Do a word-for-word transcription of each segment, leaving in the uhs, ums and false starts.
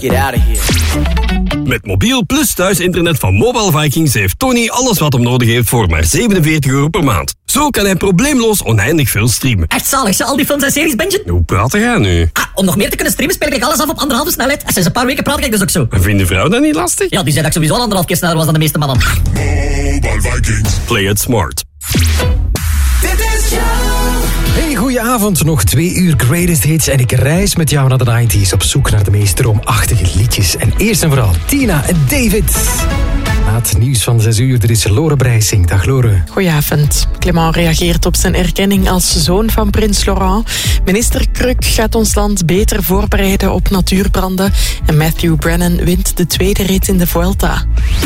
Get out of here. Met mobiel plus thuisinternet van Mobile Vikings heeft Tony alles wat hem nodig heeft voor maar zevenenveertig euro per maand. Zo kan hij probleemloos oneindig veel streamen. Echt zalig, zo al die films en series bingen? Hoe praat jij nu? Ah, om nog meer te kunnen streamen speel ik alles af op anderhalve snelheid. En sinds een paar weken praat ik dus ook zo. En vindt de vrouw dat niet lastig? Ja, die zei dat ik sowieso al anderhalf keer sneller was dan de meeste mannen. Mobile Vikings. Play it smart. Hey, goedenavond. Nog twee uur greatest hits en ik reis met jou naar de nineties op zoek naar de meest droomachtige liedjes. En eerst en vooral Tina en David. Na het nieuws van zes uur, er is Lore Brijsing. Dag Lore. Goedenavond. Clément reageert op zijn erkenning als zoon van prins Laurent. Minister Kruk gaat ons land beter voorbereiden op natuurbranden. En Matthew Brennan wint de tweede rit in de Vuelta.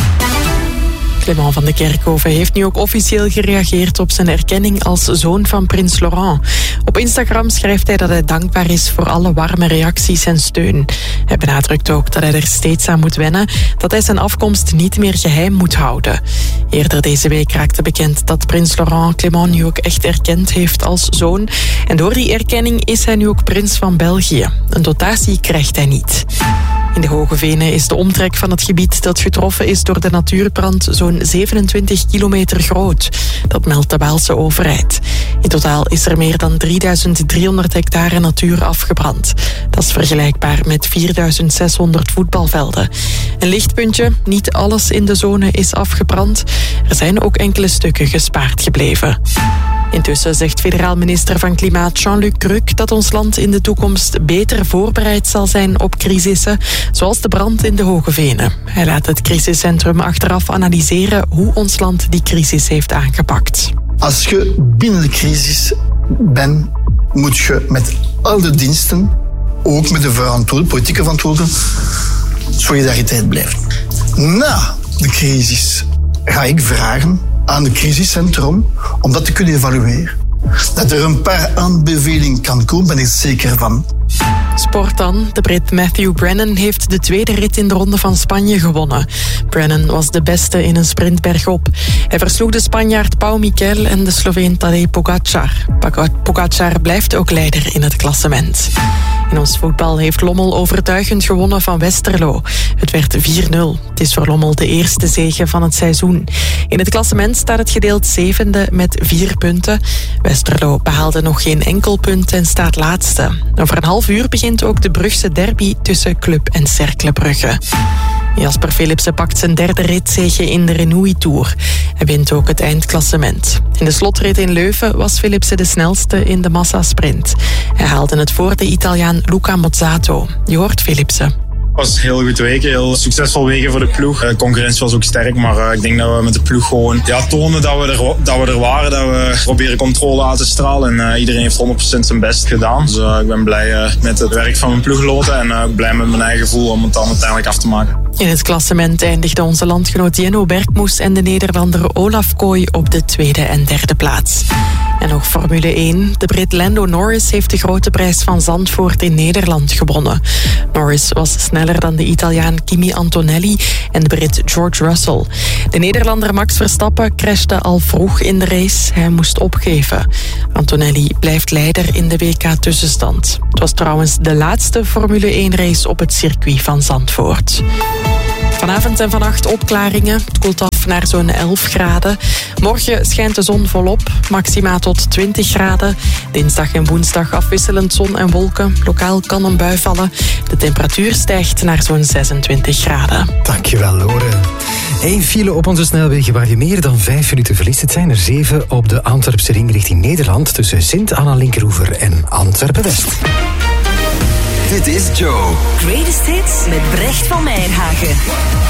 Clément van de Kerkhoven heeft nu ook officieel gereageerd op zijn erkenning als zoon van prins Laurent. Op Instagram schrijft hij dat hij dankbaar is voor alle warme reacties en steun. Hij benadrukt ook dat hij er steeds aan moet wennen, dat hij zijn afkomst niet meer geheim moet houden. Eerder deze week raakte bekend dat prins Laurent Clément nu ook echt erkend heeft als zoon. En door die erkenning is hij nu ook prins van België. Een dotatie krijgt hij niet. In de Hoge Venen is de omtrek van het gebied dat getroffen is door de natuurbrand zo'n zevenentwintig kilometer groot. Dat meldt de Waalse overheid. In totaal is er meer dan drieduizend driehonderd hectare natuur afgebrand. Dat is vergelijkbaar met vierduizend zeshonderd voetbalvelden. Een lichtpuntje, niet alles in de zone is afgebrand. Er zijn ook enkele stukken gespaard gebleven. Intussen zegt federaal minister van Klimaat Jean-Luc Kruk dat ons land in de toekomst beter voorbereid zal zijn op crisissen, zoals de brand in de Hoge Venen. Hij laat het crisiscentrum achteraf analyseren hoe ons land die crisis heeft aangepakt. Als je binnen de crisis bent, moet je met al de diensten, ook met de verantwoordelijke, politieke verantwoordelijke, solidariteit blijven. Na de crisis ga ik vragen aan het crisiscentrum om dat te kunnen evalueren. Dat er een paar aanbevelingen kan komen, ben ik zeker van. Sport dan. De Brit Matthew Brennan heeft de tweede rit in de Ronde van Spanje gewonnen. Brennan was de beste in een sprint bergop. Hij versloeg de Spanjaard Pau Miquel en de Sloveen Tadej Pogacar. Pogacar blijft ook leider in het klassement. In ons voetbal heeft Lommel overtuigend gewonnen van Westerlo. Het werd vier nul. Het is voor Lommel de eerste zege van het seizoen. In het klassement staat het gedeeld zevende met vier punten. Westerlo behaalde nog geen enkel punt en staat laatste. Over een half uur begint ook de Brugse derby tussen Club en Cercle Brugge. Jasper Philipsen pakt zijn derde ritzege in de Renault Tour. Hij wint ook het eindklassement. In de slotrit in Leuven was Philipsen de snelste in de massasprint. Hij haalde het voor de Italiaan Luca Mozzato. Je hoort Philipsen. Het was een heel goed week, heel succesvol weken voor de ploeg. De concurrentie was ook sterk, maar uh, ik denk dat we met de ploeg gewoon ja, tonen dat we, er, dat we er waren. Dat we proberen controle uit te stralen en uh, iedereen heeft honderd procent zijn best gedaan. Dus uh, ik ben blij uh, met het werk van mijn ploeggenoten en uh, blij met mijn eigen gevoel om het dan uiteindelijk af te maken. In het klassement eindigden onze landgenoot Jenno Bergmoes en de Nederlander Olaf Kooi op de tweede en derde plaats. En nog Formule één. De Brit Lando Norris heeft de grote prijs van Zandvoort in Nederland gewonnen. Norris was sneller dan de Italiaan Kimi Antonelli en de Brit George Russell. De Nederlander Max Verstappen crashte al vroeg in de race. Hij moest opgeven. Antonelli blijft leider in de W K-tussenstand. Het was trouwens de laatste Formule één race op het circuit van Zandvoort. Vanavond en vannacht opklaringen. Het koelt af naar zo'n elf graden. Morgen schijnt de zon volop. Maxima tot twintig graden. Dinsdag en woensdag afwisselend zon en wolken. Lokaal kan een bui vallen. De temperatuur stijgt naar zo'n zesentwintig graden. Dankjewel, Lore. Eén file op onze snelwegen waar je meer dan vijf minuten verliest. Het zijn er zeven op de Antwerpse ring richting Nederland tussen Sint-Anna-Linkeroever en Antwerpen-West. Dit is Joe. Greatest Hits met Brecht van Meijenhagen.